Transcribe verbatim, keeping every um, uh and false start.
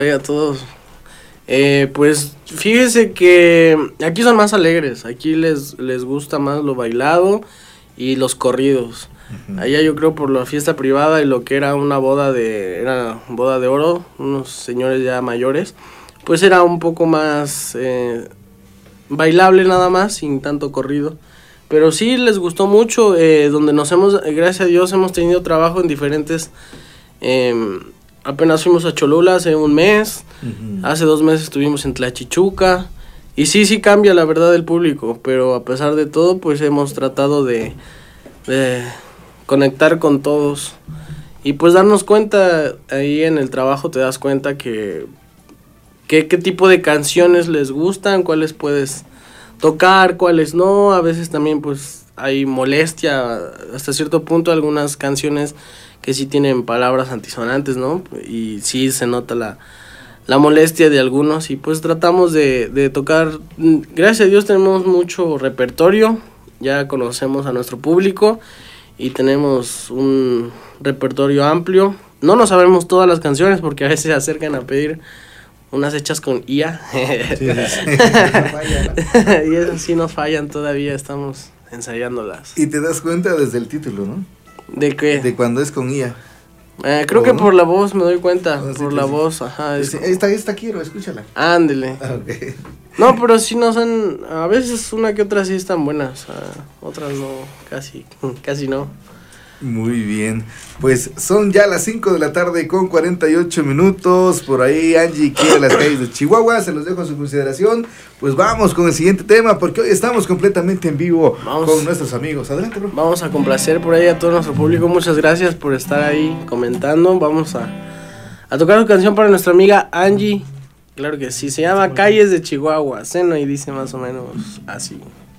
Hola a todos. Eh, pues fíjese que aquí son más alegres, aquí les, les gusta más lo bailado y los corridos. Uh-huh. Allá yo creo por la fiesta privada y lo que era una boda de, era boda de oro, unos señores ya mayores, pues era un poco más eh, bailable nada más, sin tanto corrido. Pero sí les gustó mucho, eh, donde nos hemos, gracias a Dios, hemos tenido trabajo en diferentes... Eh, apenas fuimos a Cholula hace un mes, uh-huh. Hace dos meses estuvimos en Tlachichuca, y sí, sí cambia la verdad el público, pero a pesar de todo, pues hemos tratado de, de conectar con todos, y pues darnos cuenta, ahí en el trabajo te das cuenta que, que qué tipo de canciones les gustan, cuáles puedes tocar, cuáles no, a veces también pues hay molestia, hasta cierto punto algunas canciones que sí tienen palabras antisonantes, ¿no? Y sí se nota la, la molestia de algunos y pues tratamos de, de tocar, gracias a Dios tenemos mucho repertorio, ya conocemos a nuestro público y tenemos un repertorio amplio. No nos sabemos todas las canciones porque a veces se acercan a pedir unas hechas con I A. Sí, sí, sí. Y esas sí nos fallan todavía, estamos ensayándolas. Y te das cuenta desde el título, ¿no? ¿De qué? De cuando es con I A. Eh, creo que no? Por la voz me doy cuenta, ah, por sí, la sí. voz, ajá. Es... Esta, esta quiero, escúchala. Ándele. Ah, okay. No, pero sí no son, a veces una que otra sí están buenas, uh, otras no, casi, casi no. Muy bien, pues son ya las cinco de la tarde con cuarenta y ocho minutos, por ahí Angie quiere las calles de Chihuahua, se los dejo a su consideración, pues vamos con el siguiente tema, porque hoy estamos completamente en vivo vamos, con nuestros amigos, adelante bro. Vamos a complacer por ahí a todo nuestro público, muchas gracias por estar ahí comentando, vamos a, a tocar una canción para nuestra amiga Angie, claro que sí, se llama Calles de Chihuahua, seno y dice más o menos así.